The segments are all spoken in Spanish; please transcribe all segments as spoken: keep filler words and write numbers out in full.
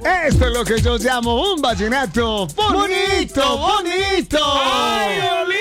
Esto es lo que yo llamo un vallenato bonito, bonito. ¡Ay,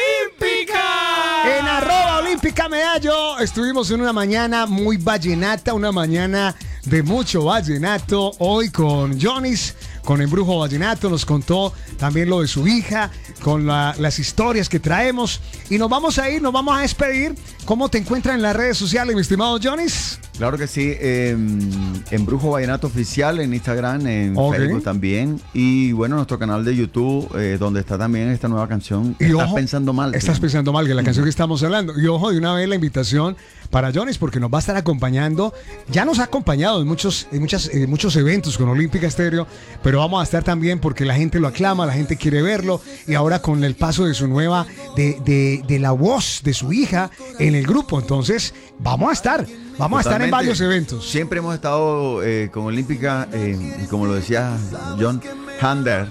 Olímpica! En arroba Olímpica Medallo estuvimos en una mañana muy vallenata, una mañana de mucho vallenato. Hoy con Jonis, con Embrujo Vallenato, nos contó también lo de su hija, con la, las historias que traemos. Y nos vamos a ir, nos vamos a despedir. ¿Cómo te encuentran en las redes sociales, mi estimado Jonis? Claro que sí, eh, Embrujo Vallenato Oficial en Instagram, en Okay. Facebook también. Y bueno, nuestro canal de YouTube, eh, donde está también esta nueva canción. Y Estás ojo, pensando mal. Estás sí. pensando mal, que la canción que estamos hablando. Y ojo, de una vez la invitación para Jonis, porque nos va a estar acompañando. Ya nos ha acompañado en muchos, en muchas, en muchos eventos con Olímpica Estéreo, pero vamos a estar también porque la gente lo aclama, la gente quiere verlo. Y ahora con el paso de su nueva, de, de, de la voz de su hija en el grupo. Entonces, vamos a estar. Vamos a estar en Totalmente. varios eventos. Siempre hemos estado eh, con Olímpica, eh, y como lo decía John Hander,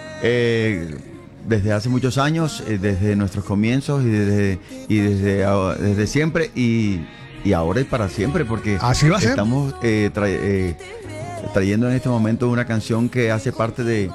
eh, desde hace muchos años, eh, desde nuestros comienzos y desde, y desde, ah, desde siempre y, y ahora y para siempre, porque Así va a ser. estamos eh, tra- eh, trayendo en este momento una canción que hace parte de,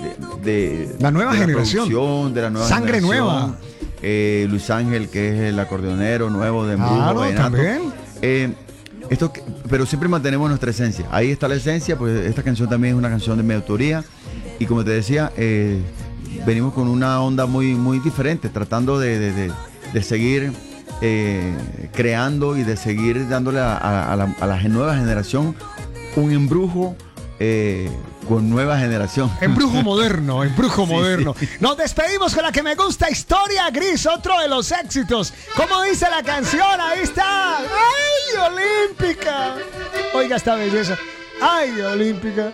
de, de- La nueva de generación. producción, de la nueva Sangre generación. nueva. Eh, Luis Ángel, que es el acordeonero nuevo de Embrujo Claro, Vallenato. también. Eh, esto, que- pero siempre mantenemos nuestra esencia. Ahí está la esencia, pues esta canción también es una canción de mi autoría. Y como te decía, eh, venimos con una onda muy, muy diferente, tratando de, de- de- de seguir eh, creando y de seguir dándole a, a- a la, a la nueva generación un embrujo eh, con nueva generación. Embrujo moderno, embrujo Sí, moderno. sí. Nos despedimos con la que me gusta, Historia Gris, otro de los éxitos. ¿Cómo dice la canción? Ahí está. ¡Ay, Olímpica! Oiga esta belleza. ¡Ay, Olímpica!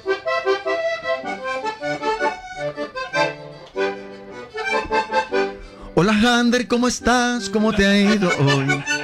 Hola Hander, ¿cómo estás? ¿Cómo te ha ido hoy?